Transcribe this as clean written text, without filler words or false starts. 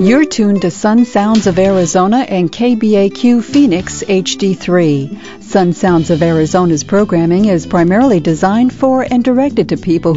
You're tuned to Sun Sounds of Arizona and KBAQ Phoenix HD3. Sun Sounds of Arizona's programming is primarily designed for and directed to people